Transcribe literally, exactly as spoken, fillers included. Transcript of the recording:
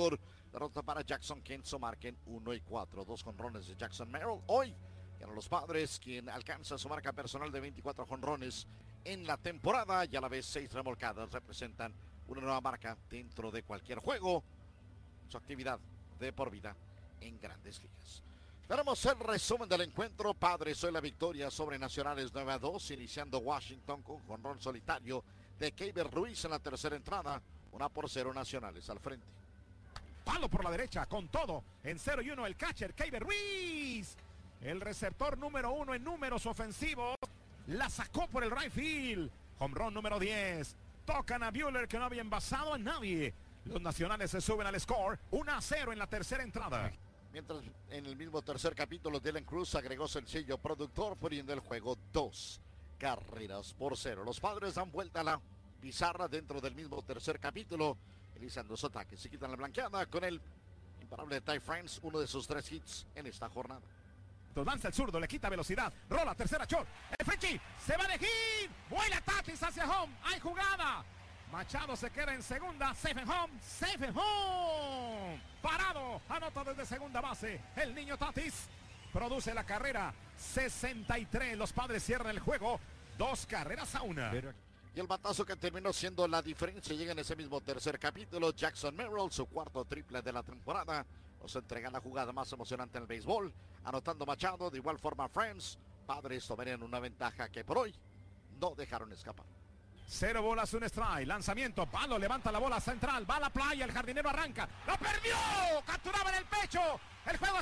récord. Derrota para Jackson Kenzo, marquen uno y cuatro. Dos jonrones de Jackson Merrill. Hoy ganan los Padres, quien alcanza su marca personal de veinticuatro jonrones en la temporada y a la vez seis remolcadas. Representan una nueva marca dentro de cualquier juego. Su actividad de por vida en Grandes Ligas. Tenemos el resumen del encuentro. Padres hoy la victoria sobre Nacionales nueve a dos, iniciando Washington con jonrón solitario de Keibert Ruiz en la tercera entrada. Una por cero Nacionales al frente. Palo por la derecha con todo. En cero y uno el catcher Keibert Ruiz. El receptor número uno en números ofensivos. La sacó por el right field. Home run número diez. Tocan a Buehler, que no había envasado a nadie. Los Nacionales se suben al score. uno a cero en la tercera entrada. Mientras en el mismo tercer capítulo, Dylan Cruz agregó sencillo productor, poniendo el juego dos carreras por cero. Los Padres dan vuelta a la pizarra dentro del mismo tercer capítulo, iniciando su ataque. Se quitan la blanqueada con el imparable de Ty France, uno de sus tres hits en esta jornada. Lanza el zurdo, le quita velocidad. Rola, tercera short. El Frenchy se va de hit. Vuela Tatis hacia home. Hay jugada. Machado se queda en segunda. Safe and home. Safe and home. Parado. Anota desde segunda base. El niño Tatis produce la carrera sesenta y tres. Los Padres cierran el juego. Dos carreras a una. Y el batazo que terminó siendo la diferencia llega en ese mismo tercer capítulo. Jackson Merrill, su cuarto triple de la temporada, nos entrega la jugada más emocionante en el béisbol. Anotando Machado, de igual forma Friends. Padres tomarían una ventaja que por hoy no dejaron escapar. Cero bolas, un strike. Lanzamiento, palo, levanta la bola central. Va a la playa, el jardinero arranca. ¡Lo perdió! Capturaba en el pecho. El juego